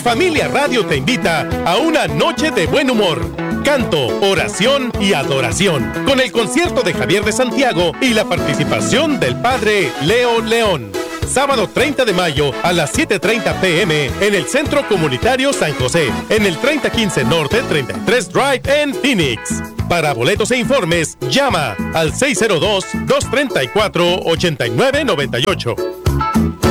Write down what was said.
Familia Radio te invita a una noche de buen humor, canto, oración y adoración, con el concierto de Javier de Santiago y la participación del Padre Leo León. Sábado 30 de mayo a las 7:30 p.m. en el Centro Comunitario San José, en el 3015 Norte 33 Drive en Phoenix. Para boletos e informes, llama al 602-234-8998.